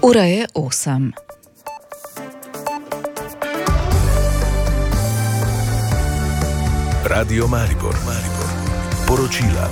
Ura je 8. Radio Maribor. Poročila.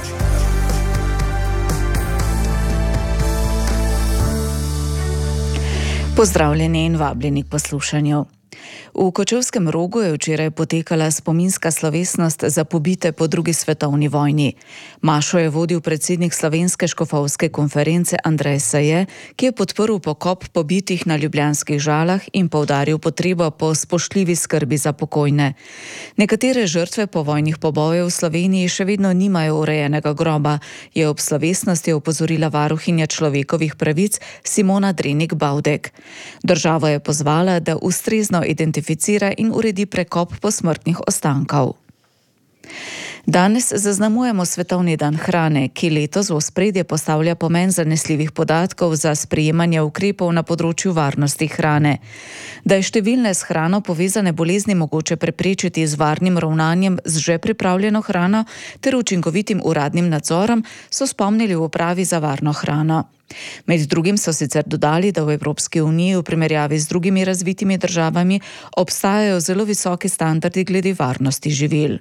Pozdravljeni in vabljeni k poslušanju. V Kočevskem Rogu je včeraj potekala spominska slovesnost za pobite po drugi svetovni vojni. Mašo je vodil predsednik Slovenske škofovske konference Andrej Saje, ki je podprl pokop pobitih na ljubljanskih Žalah in poudaril potrebo po spoštljivi skrbi za pokojne. Nekatere žrtve povojnih pobojev v Sloveniji še vedno nimajo urejenega groba, je ob slovesnosti opozorila varuhinja človekovih pravic Simona Drenik-Bavdek. Država je pozvala, da ustrezno identificira in uredi prekop posmrtnih ostankov. Danes zaznamujemo Svetovni dan hrane, ki letos v ospredje postavlja pomen zanesljivih podatkov za sprejemanje ukrepov na področju varnosti hrane. Da je številne s hrano povezane bolezni mogoče preprečiti z varnim ravnanjem z že pripravljeno hrano ter učinkovitim uradnim nadzorom, so spomnili v upravi za varno hrano. Med drugim so sicer dodali, da v Evropski uniji v primerjavi z drugimi razvitimi državami obstajajo zelo visoki standardi glede varnosti živil.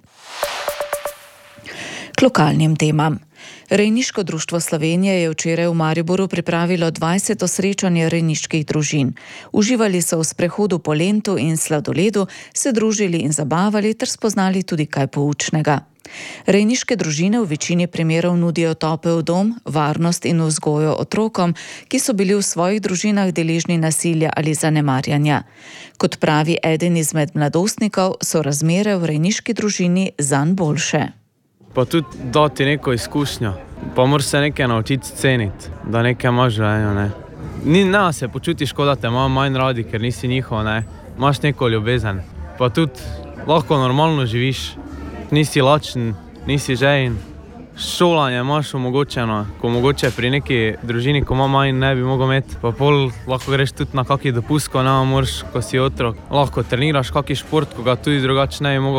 K lokalnim temam. Rejniško društvo Slovenije je včeraj v Mariboru pripravilo 20. srečanje rejniških družin. Uživali so v sprehodu po Lentu in sladoledu, se družili in zabavali ter spoznali tudi kaj poučnega. Rejniške družine v večini primerov nudijo topel dom, varnost in vzgojo otrokom, ki so bili v svojih družinah deležni nasilja ali zanemarjanja. Kot pravi eden izmed mladostnikov, so razmere v rejniški družini zanj boljše. Pa tudi dati neko izkušnjo, pa moraš se nekaj naučiti ceniti, da nekaj imaš življenju, ne. Ne se počutiš, kot da te ima manj radi, ker nisi njihov, ne. Imaš neko ljubezen, pa tudi lahko normalno živiš, nisi lačen, nisi žejen. Šolanje imaš omogočeno, ko mogoče pri neki družini, ko ima manj, ne bi mogel imeti, pa pol lahko greš tudi na kaki dopust, ko ne moraš, ko si otrok. Lahko treniraš kaki šport, ko ga tudi drugače ne bi mogel.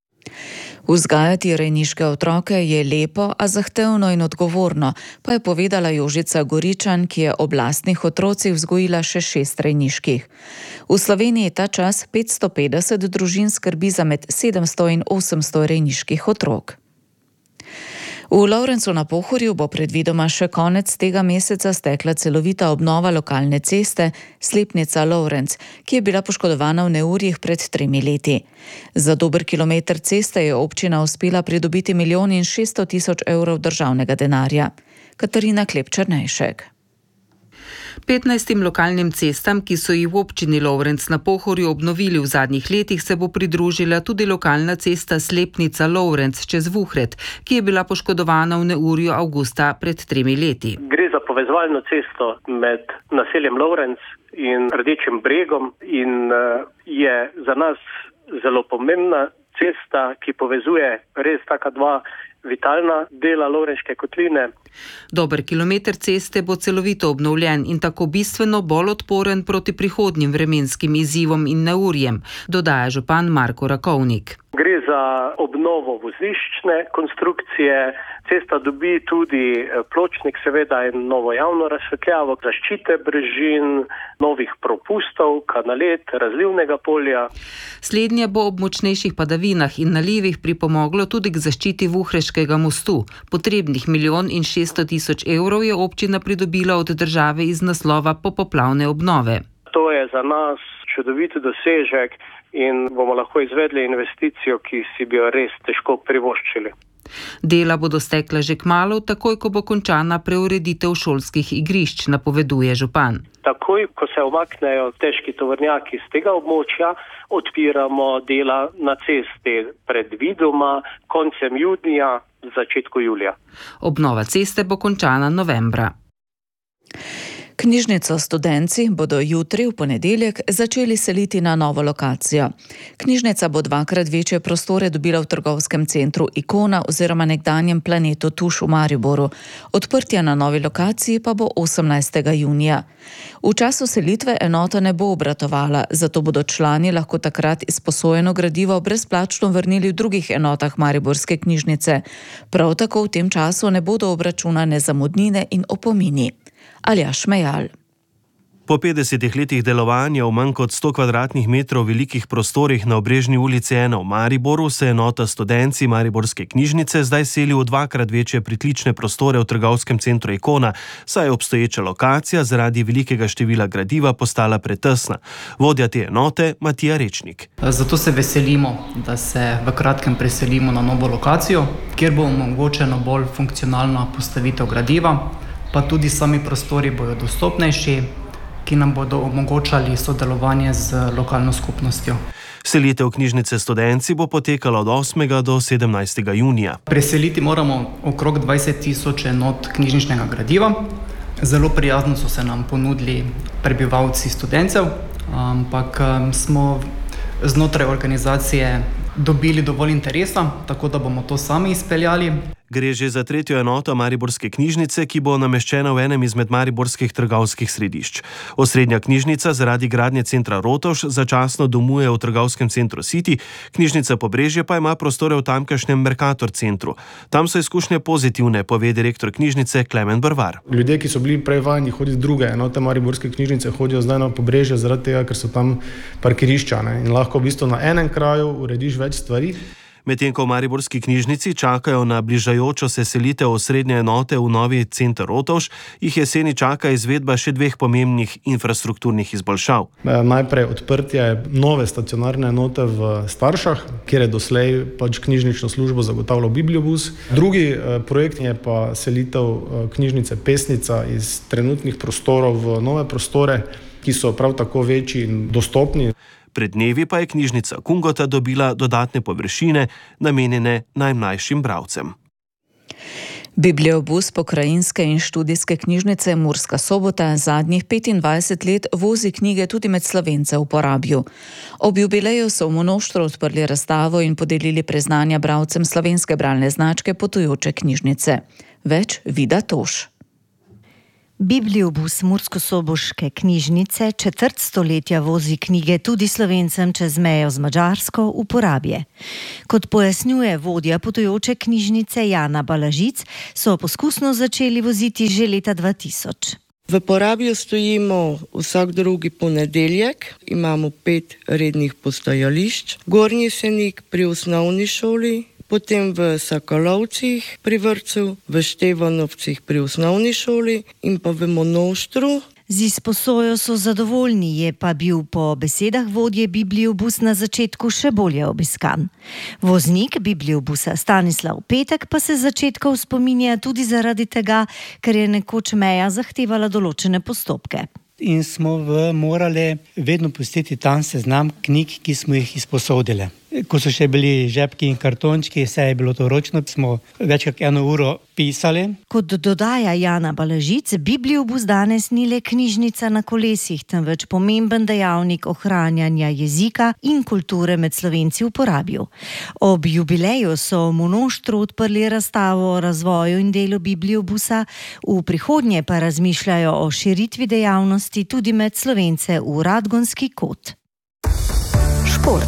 Vzgajati rejniške otroke je lepo, a zahtevno in odgovorno, pa je povedala Jožica Goričan, ki je ob lastnih otrocih vzgojila še 6 rejniških. V Sloveniji ta čas 550 družin skrbi za med 700 in 800 rejniških otrok. V Lovrencu na Pohorju bo predvidoma še konec tega meseca stekla celovita obnova lokalne ceste Slepnica-Lovrenc, ki je bila poškodovana v neurjih pred 3 leti. Za dober kilometer ceste je občina uspela pridobiti 1 600 000 evrov državnega denarja. Katarina Klep-Černejšek. 15 lokalnim cestam, ki so jih v občini Lovrenc na Pohorju obnovili v zadnjih letih, se bo pridružila tudi lokalna cesta Slepnica-Lovrenc čez Vuhred, ki je bila poškodovana v neurju avgusta pred 3 leti. Gre za povezovalno cesto med naseljem Lovrenc in Rdečim bregom in je za nas zelo pomembna cesta, ki povezuje res taka dva vitalna dela Lovrenške kotline. Dober kilometer ceste bo celovito obnovljen in tako bistveno bolj odporen proti prihodnjim vremenskim izzivom in neurjem, dodaja župan Marko Rakovnik. Gre za obnovo vozliščne konstrukcije, cesta dobi tudi pločnik seveda in novo javno razsvetljavo, zaščite brežin, novih propustov, kanalet, razlivnega polja. Slednje bo ob močnejših padavinah in nalivih pripomoglo tudi k zaščiti Vuhreškega mostu. Potrebnih 1 600 000 evrov je občina pridobila od države iz naslova popoplavne obnove. To je za nas čudovit dosežek in bomo lahko izvedli investicijo, ki si bi jo res težko privoščili. Dela bodo stekla že kmalu, takoj ko bo končana preureditev šolskih igrišč, napoveduje župan. Takoj, ko se umaknejo težki tovornjaki z tega območja, odpiramo dela na cesti predvidoma koncem junija, začetku julija. Obnova ceste bo končana novembra. Knjižnico Studenci bodo jutri v ponedeljek začeli seliti na novo lokacijo. Knjižnica bo 2-krat večje prostore dobila v trgovskem centru Ikona oziroma nekdanjem Planetu Tuš v Mariboru. Odprtje na novi lokaciji pa bo 18. junija. V času selitve enota ne bo obratovala, zato bodo člani lahko takrat izposojeno gradivo brezplačno vrnili v drugih enotah mariborske knjižnice. Prav tako v tem času ne bodo obračunane zamudnine in opomini. Aljaž Mejal. Po 50 letih delovanja v manj kot 100 kvadratnih metrov velikih prostorih na Obrežni ulici 1 v Mariboru se enota Studenci Mariborske knjižnice zdaj seli v dvakrat večje pritlične prostore v trgovskem centru Ikona, saj je obstoječa lokacija zaradi velikega števila gradiva postala pretesna. Vodja te enote Matija Rečnik. Zato se veselimo, da se v kratkem preselimo na novo lokacijo, kjer bo omogočeno bolj funkcionalna postavitev gradiva, pa tudi sami prostori bodo dostopnejši, ki nam bodo omogočali sodelovanje z lokalno skupnostjo. Selitev knjižnice Studenci bo potekala od 8. do 17. junija. Preseliti moramo okrog 20.000 enot knjižničnega gradiva. Zelo prijazno so se nam ponudili prebivalci Studencev, ampak smo znotraj organizacije dobili dovolj interesa, tako da bomo to sami izpeljali. Gre že za tretjo enoto Mariborske knjižnice, ki bo nameščena v enem izmed mariborskih trgovskih središč. Osrednja knjižnica zaradi gradnje centra Rotovž začasno domuje v trgovskem centru City, knjižnica Pobrežje pa ima prostore v tamkajšnjem Mercator centru. Tam so izkušnje pozitivne, pove direktor knjižnice Klemen Brvar. Ljudje, ki so bili prej vajeni hoditi druge enote Mariborske knjižnice, hodijo zdaj na Pobrežje zaradi tega, ker so tam parkirišča, in lahko v bistvu na enem kraju urediš več stvari. Medtem ko v Mariborski knjižnici čakajo na bližajočo se selitev osrednje enote v novi center Rotovž, jih jeseni čaka izvedba še dveh pomembnih infrastrukturnih izboljšav. Najprej odprtje nove stacionarne enote v Staršah, kjer je doslej knjižnično službo zagotavljal Bibliobus. Drugi projekt je pa selitev knjižnice Pesnica iz trenutnih prostorov v nove prostore, ki so prav tako večji in dostopni. Pred dnevi pa je knjižnica Kungota dobila dodatne površine, namenjene najmlajšim bralcem. Bibliobus Pokrajinske in študijske knjižnice Murska Sobota zadnjih 25 let vozi knjige tudi med Slovence v Porabju. Ob jubileju so v Monoštru odprli razstavo in podelili priznanja bralcem slovenske bralne značke Potujoče knjižnice. Več Vida Toš. Bibliobus Murskosoboške knjižnice četrt stoletja vozi knjige tudi Slovencem čez mejo z Madžarsko v Porabje. Kot pojasnjuje vodja Potujoče knjižnice Jana Balažic, so poskusno začeli voziti že leta 2000. V Porabju stojimo vsak drugi ponedeljek, imamo 5 rednih postajališč, Gornji Senik pri osnovni šoli, potem v Sokolovcih pri vrtcu, v Števanovcih pri osnovni šoli in pa v Monoštru. Z izposojo so zadovoljni, je pa bil po besedah vodje Bibliobus na začetku še bolje obiskan. Voznik Bibliobusa Stanislav Petek pa se začetkov spominja tudi zaradi tega, ker je nekoč meja zahtevala določene postopke. In smo morali vedno pustiti tam seznam knjig, ki smo jih izposodili. Ko so še bili žepki in kartončki, vse je bilo to ročno, smo več kot 1 uro pisali. Kot dodaja Jana Balažic, Bibliobus danes ni le knjižnica na kolesih, temveč pomemben dejavnik ohranjanja jezika in kulture med Slovenci v Porabju. Ob jubileju so v Monoštru odprli razstavo o razvoju in delu Bibliobusa, v prihodnje pa razmišljajo o širitvi dejavnosti tudi med Slovence v Radgonski kot. Šport.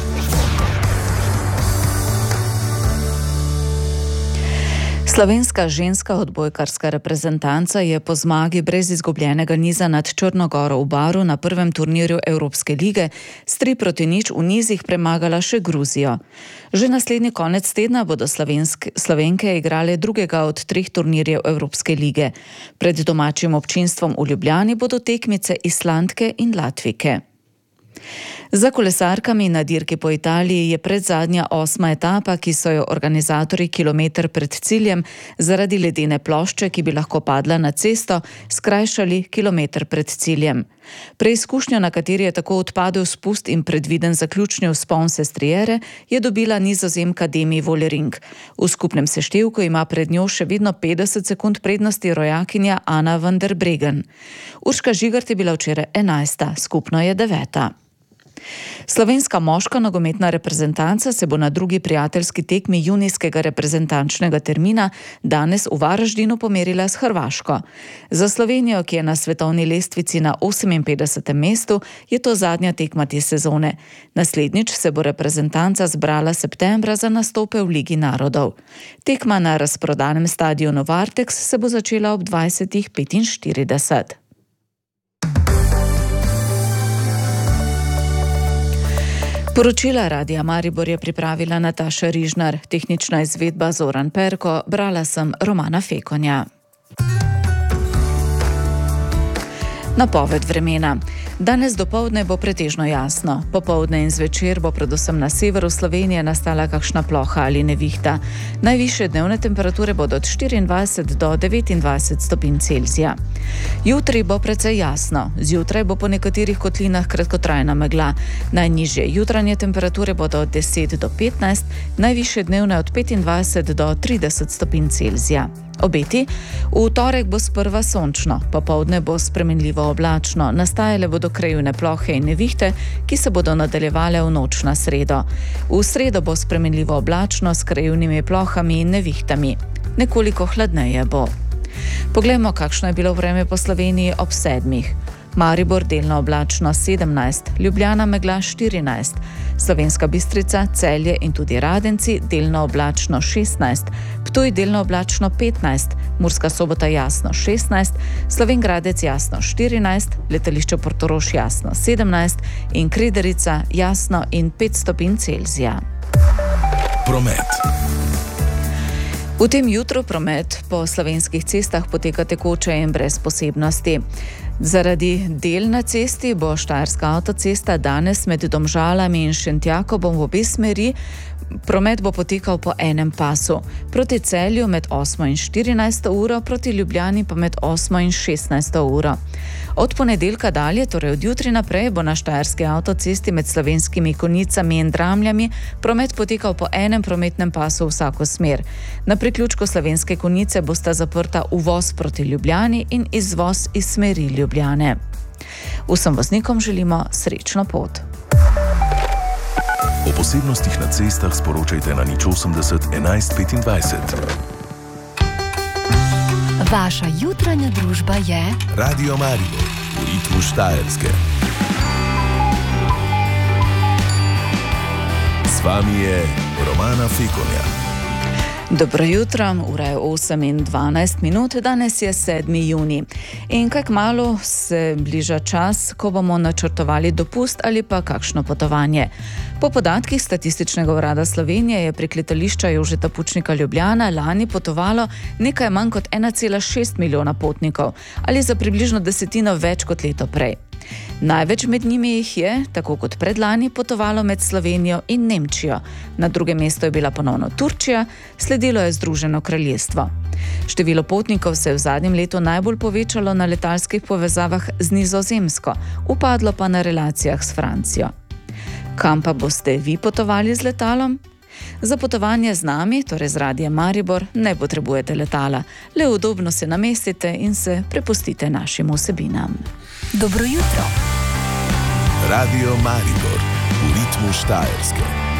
Slovenska ženska odbojkarska reprezentanca je po zmagi brez izgubljenega niza nad Črno Goro v Baru na prvem turnirju Evropske lige s 3-0 v nizih premagala še Gruzijo. Že naslednji konec tedna bodo Slovenke igrale drugega od 3 turnirjev Evropske lige. Pred domačim občinstvom v Ljubljani bodo tekmice Islandke in Latvijke. Za kolesarkami na dirki po Italiji je predzadnja 8. etapa, ki so jo organizatorji kilometer pred ciljem zaradi ledene plošče, ki bi lahko padla na cesto, skrajšali kilometer pred ciljem. Preizkušnjo, na kateri je tako odpadel spust in predviden zaključni vzpon Sestriere, je dobila Nizozemka Demi Vollering. V skupnem seštevku ima pred njo še vedno 50 sekund prednosti rojakinja Ana van der Breggen. Urška Žigart je bila včeraj 11., skupno je 9. Slovenska moška nogometna reprezentanca se bo na drugi prijateljski tekmi junijskega reprezentančnega termina danes v Varaždinu pomerila s Hrvaško. Za Slovenijo, ki je na svetovni lestvici na 58. mestu, je to zadnja tekma te sezone. Naslednjič se bo reprezentanca zbrala septembra za nastope v Ligi narodov. Tekma na razprodanem stadionu Varteks se bo začela ob 20:45. Poročila Radia Maribor je pripravila Nataša Rižnar, tehnična izvedba Zoran Perko, brala sem Romana Fekonja. Napoved vremena. Danes dopoldne bo pretežno jasno. Popoldne in zvečer bo predvsem na severu Slovenije nastala kakšna ploha ali nevihta. Najvišje dnevne temperature bodo od 24 do 29 stopinj Celzija. Jutri bo precej jasno. Zjutraj bo po nekaterih kotlinah kratkotrajna megla. Najnižje jutranje temperature bodo od 10 do 15, najvišje dnevne od 25 do 30 stopinj Celzija. Obeti. V torek bo sprva sončno, popoldne bo spremenljivo oblačno, nastajale bodo krajevne plohe in nevihte, ki se bodo nadaljevale v noč na sredo. V sredo bo spremenljivo oblačno s krajevnimi plohami in nevihtami. Nekoliko hladneje bo. Poglejmo, kakšno je bilo vreme po Sloveniji ob 7. Maribor delno oblačno 17, Ljubljana megla 14, Slovenska Bistrica, Celje in tudi Radenci delno oblačno 16, Ptuj delno oblačno 15, Murska Sobota jasno 16, Slovenj Gradec jasno 14, Letališče Portorož jasno 17 in Krederica jasno in 5 stopinj Celzija. Promet. V tem jutru promet po slovenskih cestah poteka tekoče in brez posebnosti. Zaradi del na cesti bo Štajerska avtocesta danes med Domžalami in Šentjakobom v obe smeri. Promet bo potekal po enem pasu. Proti Celju med 8 in 14 uro, proti Ljubljani pa med 8 in 16 uro. Od ponedeljka dalje, torej od jutri naprej, bo na Štajerski avtocesti med Slovenskimi Konjicami in Dramljami promet potekal po enem prometnem pasu vsako smer. Na priključku Slovenske Konjice bosta zaprta uvoz proti Ljubljani in izvoz iz smeri Ljubljane. Vsem voznikom želimo srečno pot. O posebnostih na cestah sporočajte na 080 11 25. Vaša jutranja družba je Radio Maribor, v ritmu Štajerske. Z vami je Romana Fekonja. Dobro jutro, ura je 8:12, danes je 7. junij. In kaj kmalu se bliža čas, ko bomo načrtovali dopust ali pa kakšno potovanje. Po podatkih Statističnega urada Slovenije je prek letališča Jožeta Pučnika Ljubljana lani potovalo nekaj manj kot 1,6 milijona potnikov ali za približno desetino več kot leto prej. Največ med njimi jih je, tako kot predlani, potovalo med Slovenijo in Nemčijo. Na drugem mestu je bila ponovno Turčija, sledilo je Združeno kraljestvo. Število potnikov se je v zadnjem letu najbolj povečalo na letalskih povezavah z Nizozemsko, upadlo pa na relacijah s Francijo. Kam pa boste vi potovali z letalom? Za potovanje z nami, torej z Radiem Maribor, ne potrebujete letala. Le udobno se namestite in se prepustite našim vsebinam. Dobro jutro. Radio Maribor, v ritmu Štajerske.